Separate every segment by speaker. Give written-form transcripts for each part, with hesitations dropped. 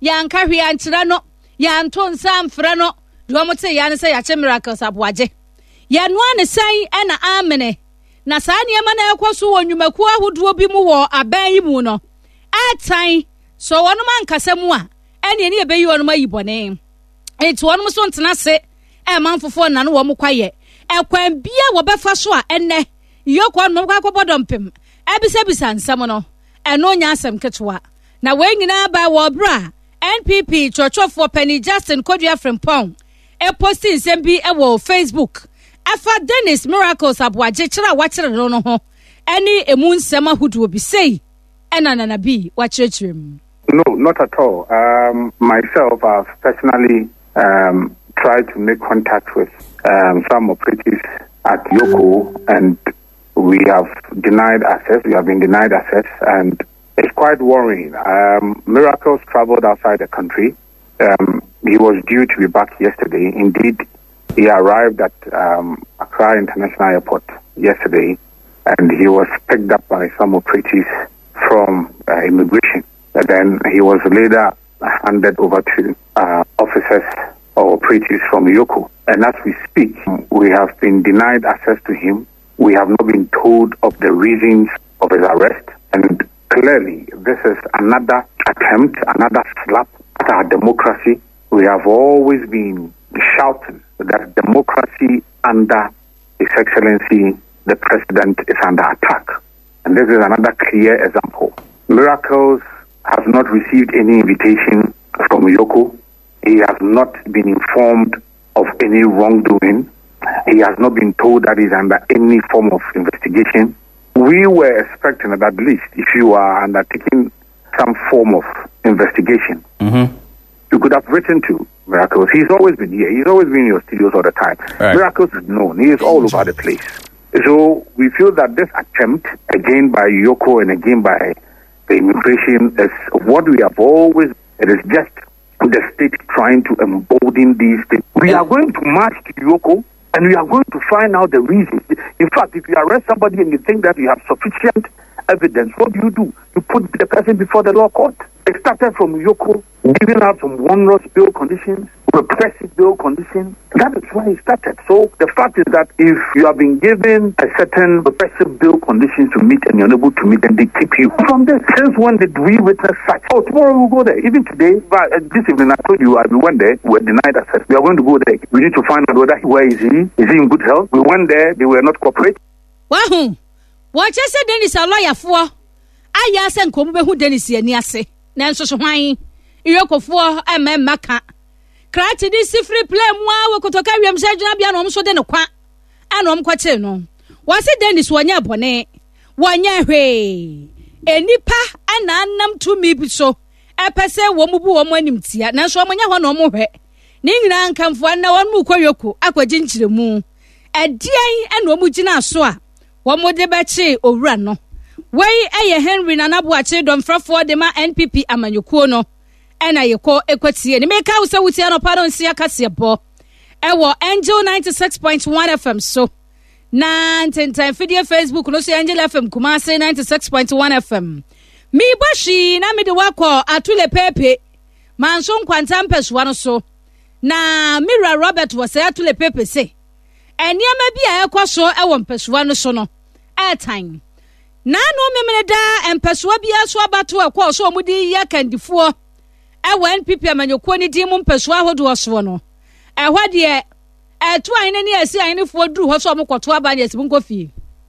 Speaker 1: yanka hwe antira no yanto nsa mfra no de omote ya ne se ya che Miracles Aboagye ya no ane sai na amene na saa niema na ekoso wonwumaku ahodo bi mu wo aban yi mu no atan so wono mankasa mu a ene ne ebeyi wono mayibone enti wono so ntena se manfofo na no wo mkwaye ekwan bia wo befa so a enne yoko no kwa kobodompem ebisebisa nsam no eno nya asem ketwa na wenyina ba wo bra NPP chochofo Penny Justin Kodua Frimpong posting nsem bi wo Facebook afa Dennis Miracles Aboagye kira wa kira no ho eni emu nsem ahudu obi sei enanana bi wa kirechirem.
Speaker 2: No, not at all. Myself, I've personally tried to make contact with some operatives at Yoko, and we have denied access. We have been denied access, and it's quite worrying. Miracles traveled outside the country. He was due to be back yesterday. Indeed, he arrived at Accra International Airport yesterday, and he was picked up by some operatives from immigration. And then he was later handed over to officers or operatives from Yoko. And as we speak, we have been denied access to him. We have not been told of the reasons of his arrest. And clearly, this is another attempt, another slap at our democracy. We have always been shouting that democracy under His Excellency, the President, is under attack. And this is another clear example. Miracles has not received any invitation from Yoko. He has not been informed of any wrongdoing. He has not been told that he's under any form of investigation. We were expecting that at least if you are undertaking some form of investigation, you could have written to Miracles. He's always been here. He's always been in your studios all the time. Right. Miracles is known. He is all over the place. So we feel that this attempt, again by Yoko and again by the immigration, is what we have always. It is just the state trying to embolden these things. We are going to march to Yoko, and we are going to find out the reasons. In fact, if you arrest somebody and you think that you have sufficient evidence, what do? You put the person before the law court. It started from Yoko giving out some onerous bail conditions, repressive bail conditions. That is why it started. So the fact is that if you have been given a certain repressive bail conditions to meet and you're unable to meet, then they keep you from there. Since when did we witness such? Oh, tomorrow we'll go there. Even today, but this evening I told you we went there. We were denied access. We are going to go there. We need to find out where is he? Is he in good health? We went there. They were not cooperating.
Speaker 1: Wahoo! What you said, Dennis, a lawyer for? I asked and come who Dennis Yaniase. Nanso so hwan Iyokofo maka krati di sifri play mwa kotoka wiem se djuna bia no mso de ne kwa anom kwache no wase Dennis wanya bone wanya hwe enipa ananam tumi bi so epese wo mubu wo manim tia nanso omonya ho no mo hwe ni nyina nkamfo na won mu kwayoko akwaginkyire mu edian ena omu gina so a wo mo de beche owura no Wei eye Henry Nanabuache domfrafo de ma NPP amanyukuo no ena yeko ekwatie ni meka wo se wutia no pa don sia kase bo ewo Angel 96.1 FM so na ntentan fidie Facebook no so Angel FM Kumase 96.1 FM mi bashi na mi de wakọ atule pepe manso nkwanta mpeswa no so na Mira Robert wo se atule pepe se eniema bi a ekoso ewo mpeswa no so no airtime na no memene da empeswa bia so abato akọ so omudi ya kandifo ewa NPP amanyoko ni di mu mpeswa hodo so no ehwa de eto ane ne asi ane fo duru ho so omkoto aba ne asibun kofie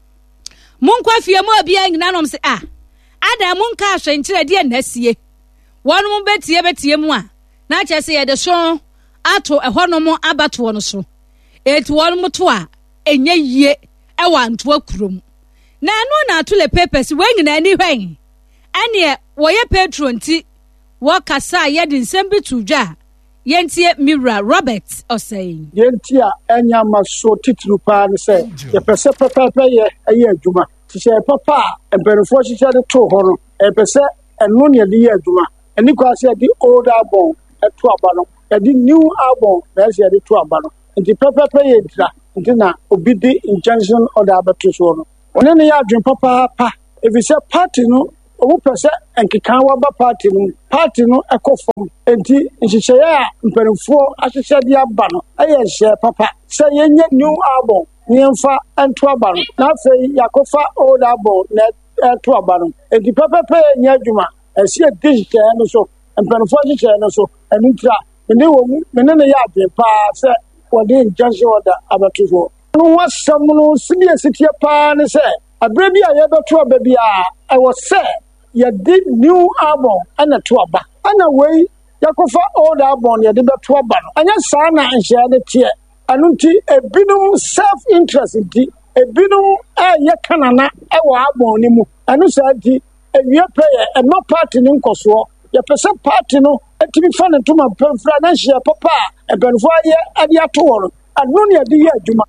Speaker 1: munkofie mo bia ngina nom se ada munka ahwenkyere de na asie wonu mu betie mu a na kyese ye de so ato ehọ no mo abato no so etu wonu mu to a enye yie ewa nto akurom na no na atule papers wengina ni hwen ane woye petronti wo kasa ye de nsem bitudwa yentie Mira Robert osay
Speaker 3: yentia enya maso titru pa ne se ye pese pepepe ye eye adwuma ti se papa emperifo hihye de to ho no pese eno ne de ye adwuma eni kwa se de old album eto abalo e de new album na se de to abalo nti pepepe ye dira nti na obidi injunction order abeto so no one ne ya adwen papa pa if you say party no omu pese enkeka waba party no ekofom enti nhyehyeye a mperenfo ahyehyɛ de aba no ɛyɛ hye papa sɛ yenye new album nyemfa ento aba no na afei yakofa old album na to aba no enti pepepe nya adwuma ɛsi digital no so mperenfo hyehyɛ no so enuntra mene wo mene ne ya de pa sɛ wɔde injunction order abato so no wasɛm no sinie sitie pa ne sɛ abre bi a yɛbɛto aba bi a ɛwɔ sɛ yɛde new album ana to aba ana wei yakofa old album yɛde bɛto aba no anya saa na nhyehyɛ ne tie anu nti ebinum self interest nti ebinum ɛyɛ kanana ɛwɔ album ne mu anu saa nti ewie pɛyɛ ɛma party ne nkɔsoɔ yɛpɛsɛ party no etimi fa ne ntoma pɛmfra na hyɛ papa a ɛbɛnfo ayɛ ade ato wɔ no anu ne yɛde yɛ adwuma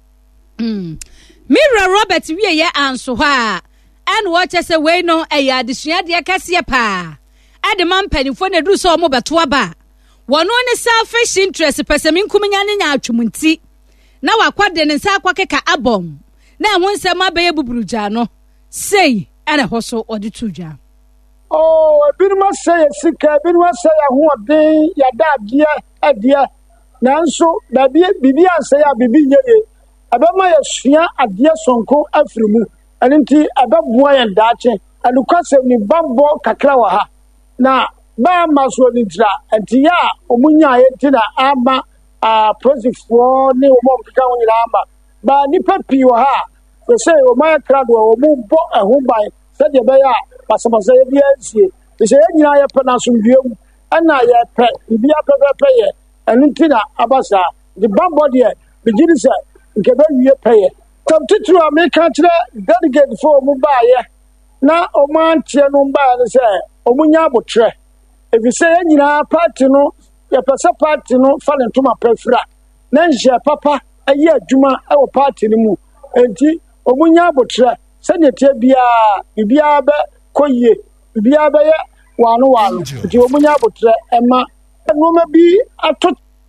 Speaker 1: Mira Robert wie yɛ anso hɔ a ɛna wɔkyɛ sɛ wei no ɛyɛ adesua deɛ kɛseɛ paa ɛde ma mpanimfoɔ na duru sɛ ɔmo bɛto aba wɔno ne selfish interest pɛsɛmi nkuminya ne nya atwumunti na wakɔde ne nsa akɔkeka abɔm na ɛho nsɛm abɛyɛ buburugya no sei ɛna hɔ so ɔde to dwa
Speaker 3: ebinum asɛ yɛ sika ebinum asɛ yɛ ahoɔden yɛda adeɛ nanso bibi asɛ yɛ a bibi nyɛ yɛ ɛbɛma yɛsua adeɛ sonko afiri mu ɛno nti ɛbɛboa yɛn daakye ɛnokwasɛm ne bambɔ kakra wɔ ha na baama so ne tira nti yɛ a ɔmo nyaayɛ nti na ama prosifoɔ ne ɔmo ɔmkeka ho nyinaa ama ba nnipa pii wɔ ha a sɛ ɔmo ayɛ krado a ɔmo bɔ ɛho ban sɛdeɛ ɛbɛyɛ a basabasa yɛde ansie sɛ yɛn nyinaa yɛpɛ no asomdue mu ɛna yɛpɛ bibia pɛpɛpɛ yɛ ɛno nti na aba saa de bambɔ deɛ begye ne sɛ nkɛbɛwie pɛyɛ tam titiri a meka kyerɛ delegate fo ɔmo baayɛ na ɔmo anteɛ no baayɛ no sɛ ɔmo nya abotrɛ efisɛ yɛn nyinaa party no yɛpɛ sɛ party no fa ne ntoma pɛfira na nhyɛ papa ɛyɛ adwuma ɛwɔ party no mu enti ɔmo nya abotrɛ sɛdeɛ tie biara bɛkɔ yie biara bɛyɛ wano nti ɔmo nya abotrɛ ɛma nneɛma bi ato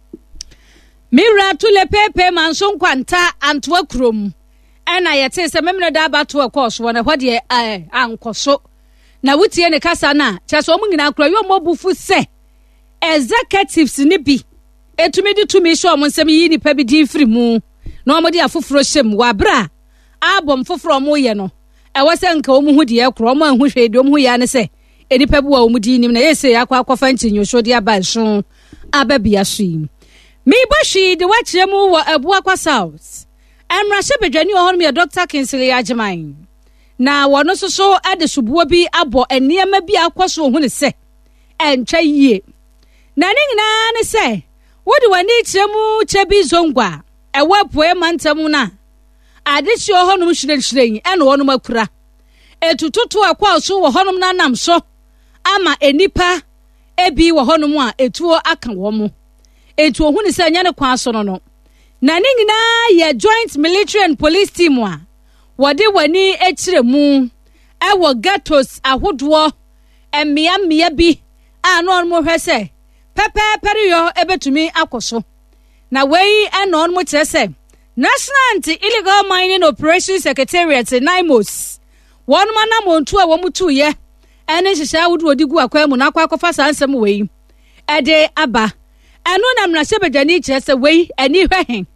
Speaker 1: Mira tule pepe manso nkwanta antoa kurom ɛna yɛte sɛ memene da abato ɛkɔɔso wɔ na hɔ deɛ ankɔso na wotie ne kasa na kyerɛ sɛ ɔmo nyinaa kora yɛ ɔmo bufu sɛ executives ne bi etumi de tumi hyɛ ɔmo nsɛm yi nipa bi di firi mu na ɔmo de afoforo hyɛ mu wɔ abra abɔm foforo ɔmo yɛ no ɛwɔ sɛ nka ɔmo ho deɛ kora ɔmo ahu hwɛ de ɔmo ho yɛ ne sɛ enipa bi wɔ ɔmo di nim na yɛsɛ akɔfa nkyinyo de aba nso aba bia so yi me bashi de wakyerɛ mu wɔ Abuakwa South Emrahye bedwani wɔ hɔ no yɛ Dr. Kinsley Agyeman na wɔno so ade subuo bi abɔ nneɛma bi akɔso ho ne sɛ ɛntwa yie na ne nyinaa ne sɛ wode w'ani kyerɛ mu kyɛ bi zongwa ɛwɔ apoe mantam na ade hyɛ hɔ nom hyerɛnhyerɛn ɛna wɔnom akura etutoto akɔ so wɔ hɔ nom nanam so ama enipa ebi wɔ hɔ nom a etuo aka wɔ mo etu ohun sɛ nya ne kwa so no na ne nyinaa yɛ joint military and police team a wɔde wani ekyire mu ɛwɔ ghettos ahodoɔ mmea bi a no ɔmo hwɛ sɛ pɛpɛɛpɛre yɔ ebetumi akɔso na wei ɛna ɔmo kyerɛ sɛ National Anti-Illegal Mining Operations Secretariat NIMOS wɔn manam ontu a wɔn tu yɛ ɛne hyehyɛ ahodoɔ di gu akwa mu na akɔfa saa nsɛm wei ɛde aba ɛno na Emrahye bedwani kyerɛ sɛ wei ani hwɛ hen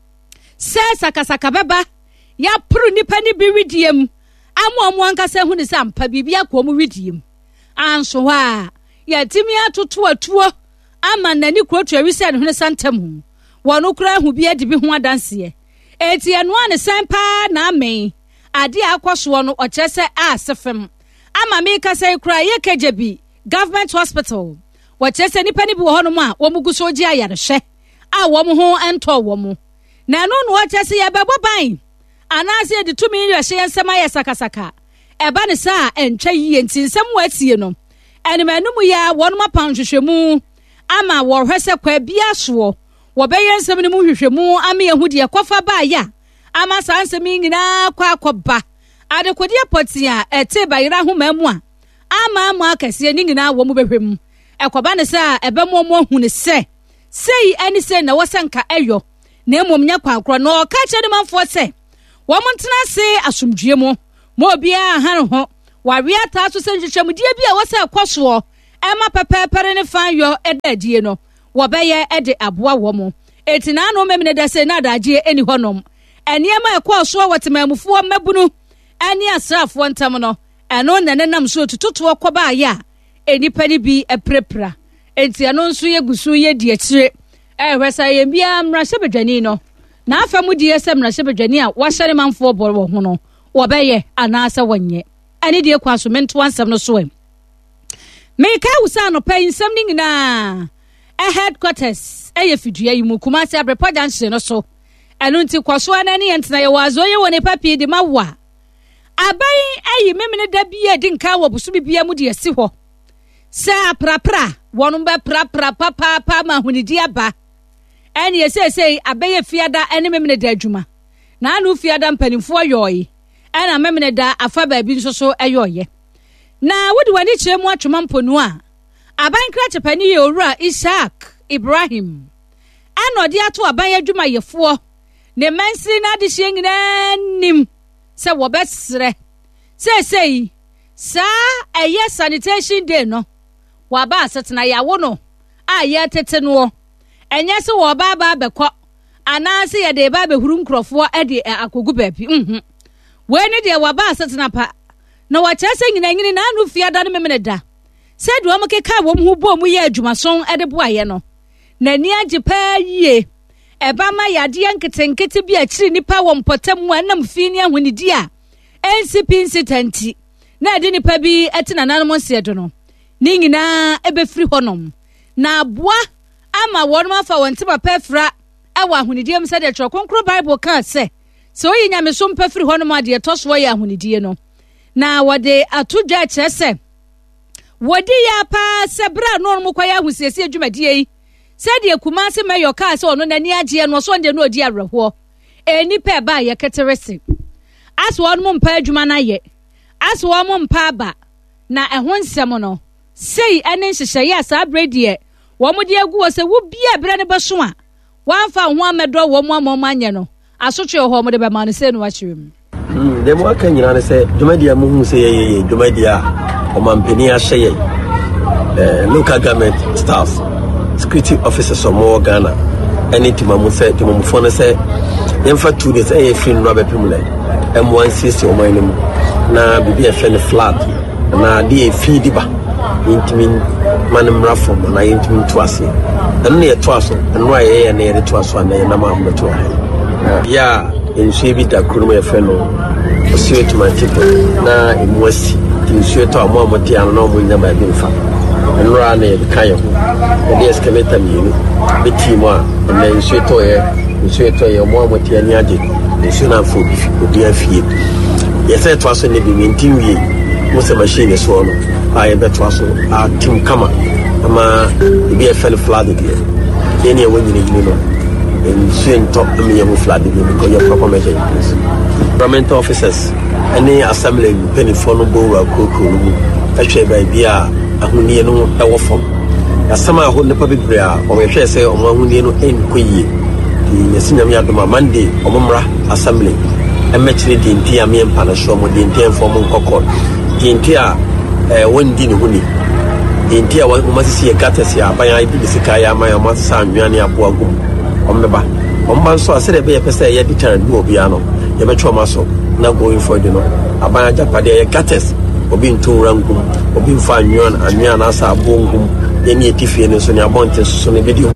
Speaker 1: sɛ sakasaka bɛba ya pro nipa ni bi widiem amo ankasa hu ne sɛ ampa bibia kɔ mu widiem anso ha ya timi atoto atuo ama nani kurotwa wi sɛ ne hu ne santam wɔno kura hu bi adi bi ho adanse eti eno ane sanpa na amen ade akɔso no ɔkyerɛ sɛ asefem ama me kasa kura ye kejebi government hospital wɔkyerɛ sɛ nipa ni bi wɔ hɔ no a wɔn gu so gye ayarehwɛ a wɔn ho ɛntɔ wɔn na no no wɔkyerɛ sɛ yɛbɛbɔ ban anaasɛ de tumi yɛ hyɛ nsɛm ayɛ sakasaka ɛba ne saa ɛntwa yie nti nsɛm wɔatie no ɛnimɛnum yɛ wɔn apanhwehwɛmu ama wɔhwɛ sɛ kwa bia soɔ wɔbɛyɛ nsɛm ne mu hwehwɛmu ama yɛhu deɛ kɔfa baaya ama saa nsɛm nyinaa kɔ akɔba adekodeɛ pɔte a ɛte bayira ho mamu a ama akɛseɛ ne nyinaa wɔ mu bɛhwɛmu ɛkɔba ne sɛ ɛbɛmɔ mo hu ne sɛ sei ɛne sɛ na wɔsɛnka ɛyɔ na emom nya kwankoro na ɔka kyerɛ ne manfoɔ sɛ wɔn ntena se asomdue mu mo obiara ha ne ho waria ta so senhwehwemudie bi a wose ekoso ema pepepere ne fan yo edadie no wobeye ede aboa wo mo etina no memne da se na dagie eni honom eniema ekoso wotemamufo mabunu ani asrafo ntam no eno nanenam so tututo koba ya enipa ni bi eprepra enti eno nso yegusu ye die kire ehwesa ye bia mrahebedwani no na afamu die se mrahebedwani a wahyere manfo boro ho no wobeye anasa wonye ani die kwaso mento ansam no so meka wusa no pay nsam ni nyina headquarters fidua yi mu Kumasi Abrepa Junction no so eno nti kwaso anani entena ye wazo ye woni papi di mawa abai memene da bia di nka wo busu bibia mu de si ho sa prapra wonu be prapra papa ma hunidi aba eni yesesei abai fiada ene memene da adwuma na anu fiada mpanimfo yoyi ena memene da afa ba bi nso so eyoye na wodi wani chemu atwoma mponu a aban kra chepani ye owura Ishaq Ibrahim anodi ato aban adwuma yefo ne mansi na de hye nyina nim se wobesre sei sa eye sanitation day no waba asetena yawo no aye tete no enye se wo baba bekọ anase ye de ba behuru nkrofo ede akogu baabi we ne de waba asetena pa na wachese nyina na anu fiada no memene da se do amkeka wo mu bo mu ye adwumason ede boaye no na ni age pa yie eba ma yade nketenkete bi akiri nipa wo mpotam anam fini ahunidi a NCP incident na ade nipa bi etina nanom siedo no ni nyina ebefiri honom na aboa ama wonum afa wonte papa fra ewa ahunidi em se de kronkro Bible kan se so yi nyame so mpafiri honom ade etoso ya ahunidi no na wode atudwa kyese wodi ya pa sebra no mu kwaya ahusiesie adwumadie yi sede Kumasi mayor ka se ono nani agye no so nde no odi awerho enipa ba ye keterese aso ono mo mpa adwuma na ye aso ono mpa aba na ehwo nsem no sei ene nhyehyɛ ya sa bredie wo mo de agu se wo bia bre ne beso a wanfa ho amedo wo mo amanye no asotwe ho mo de be ma no se no wakyerem
Speaker 4: de mo aka nyina ne se dwumadia mo hu se ye dwumadia o mampeni ahye ye local government staff security officers of more Ghana any timamu say timamu phone say yemfa 2 days e free no be pimule M160 o man nim na bibi e fe flat na de feed ba intimin manam rafom na intimin to ase eno ye to aso eno aye na ye to aso na ye na ma mo to ya enhwe bi da kuru me fe no o siwe to my tipo na emwasi tinhwe to amo amoti an na mo nyama bi mfa enra na ye kan ho the excavator mi be team a na nsueto ye mo amoti ani age nsu na fo odi afie ye say to aso ne bi mentin wie mo se machine so no aye beto aso a tim kama ama bi e fel flood de ye ne wanyine no nsu ento me ye mo flood de because your proper measure in place government officers any assembly penny for no bo wa kokoro mu ahwe ba bia ahuni no ewo fom asama ho ne pa bibria o me hwe se o ahuni no enkoyie yesinyam ya doma Monday omomra assembly emechire dinti ya me mpa na so mo dinti enfom nkokor dinti a wondi ne huni dinti a wo masisi ye gatasi aban bi sika ya man ma sa anwane aboa gum ommeba omba nso asere be ye pese ye deterrent bi obi ano ye betwa maso na going for the no aban ajapade ye gatasi obi nto rangum obi mfa anwane na asa abongum ye ne etifie ne so ne abonte so ne video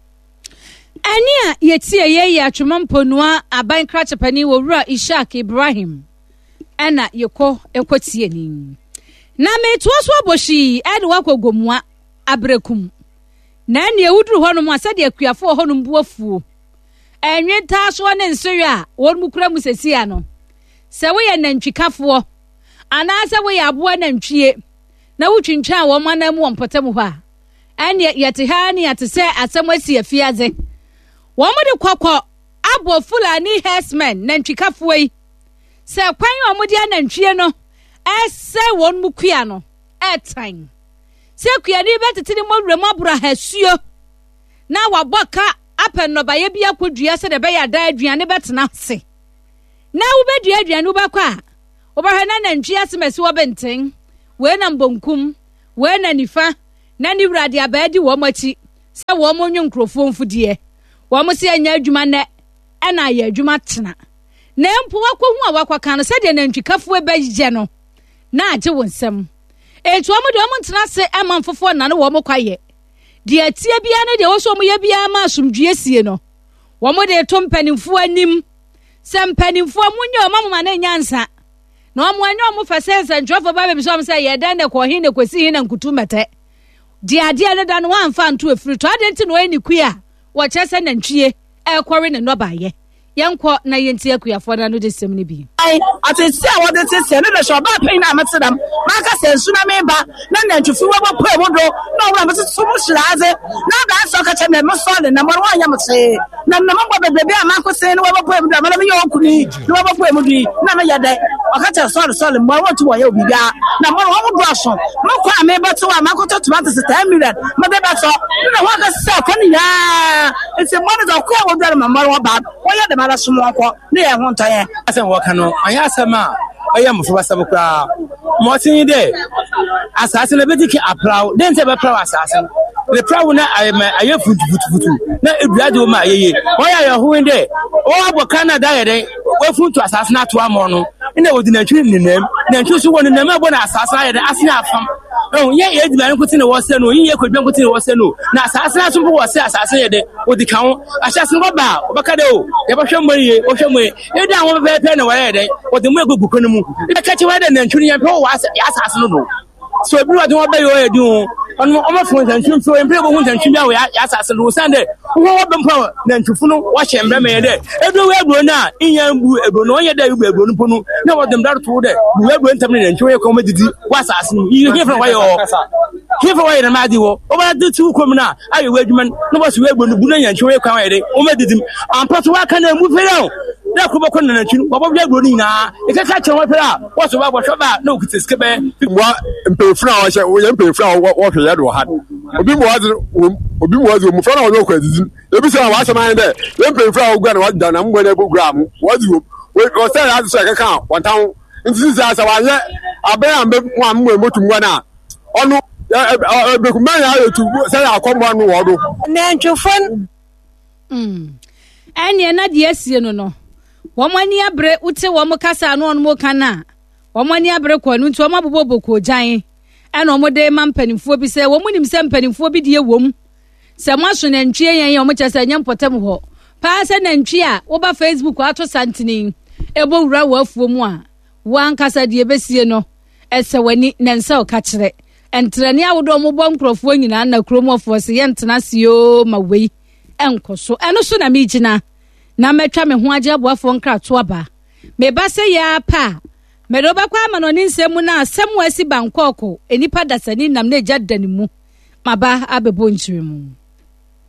Speaker 1: ania yetie ye atwoma mponua aban kra chepani wo wura Ishaq Ibrahim ena yeko ekotie ni na meto so aboshi ede wakogomua abrekum na ne ewuduru honom asade akuafo honom buafuo enwe ta so ne nsowe a won mukura musesi ano se we ye nantwikafo ana se we ye aboa nantwie na wutwintwa wo manam wo mpotem ho a ene yete ha ne yete se asem asi afiaze wo mo de kwakọ abo Fulani herdsmen nantwikafo yi se kwan wo mo de nantwie no ese won mukua no etan se kua ni betete ni mo wrem abura hasuo na waboka apenoba ye bia kodua se de be ya da aduane betena se na wo bedua aduane wo bakọ a wo ba hana nantwie asemesi wo benten we na mbonkum we na nifa na ni wurade abadi wo machi se wo mo nwu nkrofo mfudie wo mo se anya adwuma ne na ya adwuma tena na mpo wakohu a wakwaka no se de na ntwikafo ebegye no na agye wonsam etu omo de omo ntena se amanfofo na ne wo mo kwaye de atie bia ne de wo so mo ye bia ma asomdue sie no wo mo de to mpanimfo anim se mpanimfo munye omo ma na nyansa na omo anya omo fasese ntwofo ba be so omo se ye dan de ko hin ne kwesi hin na nkutumete de ade ne da no amfa nto afiri to ade nti no ani kua wo chese na ntwie ekore ne no baye yankọ na yenti akuyafo na no de sem ne bi
Speaker 5: ai atesi a wode tese ne de shoba pin na amtedam maka sensu na meba na nantwufu wo bopo emudo na wo amtete so mo shiraze na da so ka cheme mo so le na mo wa nya mtse na mo bebe a mako se ne wo bopo emudo ma na me yokuni ne wo bopo emudi na me yede akacha so le mo wo tu wo ye obibia na mo wo do aso mo kwa ameba to wa mako to tomato se 10 million mo de ba so na wo ka se ko ni ya ese mo de ko wo do ma mo wo ba wo ye de mara sumo ko ne ye ho ntan asen wo kan anya asema oya mfo basabo kra motin de asase na bediki aplaw den se be plaw asase le plaw na aye futu na eduade o ma ayeye oya ye ho de o abo Canada ye den we futu asase na to amo no ina wodi na twi ninem na twi so woni na abo na asase ye den ase afam ye ye di ban kuti ne wo se no ye kodwan kuti ne wo se no na asase na so bo wo se asase ye den odi kan asase ngo ba obaka de o ye ba hwemwe ye o hwemwe e da wo pepe na wo ye den odi mu egugu kono mu e ka chi wa de na ntwini ye pe wo asase no do so ebi wa de wo ba yo ye dun on o fun ntwini so empe bo hun ntwini a wo ya asase no sande wo be mpa na ntwufu no wo hye mbre me ye de edu we ebro na inya mbu ebro no ye de yu ebro no ponu na wo dem dar to de bu ebro ntam na ntwini ye ko medidi wo asase no yi he fra wa yo he fra wa ye na ma di wo o ba di tu kom na aye we adwuma no bo so we ebro no bu na nya ntwini ye kwa wa ye de o medidi ampa to wa ka na mu fere na ko bako na ntwini wo bo ebro ni na e ka ka chen wo fere a wo so ba bo hwe ba na o kuti skebe
Speaker 6: wa mpefra wa hye wo ye mpefra wo hwe ye do ha obi mo wazi mo fara wo kwa didi ebi se wa asema de ye mpefra wo gwa na wa da na mbo na bogra mu wazi we o se ya so e ka wontan nti se asa wa ye aban mbe mo mbo motum gwa na onu beku man ya yotu se ya akombo anu wo do
Speaker 5: na ntwofon
Speaker 1: ene na de asie no wo mani abre uti wo mo kasa no mo kana wo mani abre kwa nu nti wo mabobbo ko jan ene wo de mampanimfo bi se wo munim se mpanimfo bi de wom se maso na ntwie yen wo mo chese nya mpotem ho pa se na ntwie a wo ba Facebook ato santini ebo wura wo afuo mu a wo ankasa de ebesie no ese wani na nsa o ka kire entrene awodo mo bo nkrofo nyina na kromofo se ye ntena sio mawei enkoso eno so na mejina na metwa me ho age aboafo nkrato aba me ba se ya pa me do ba kwa manoni nsemu na asemu asi bankoko enipa dasani nam na ejadani mu maba abebo nchiremu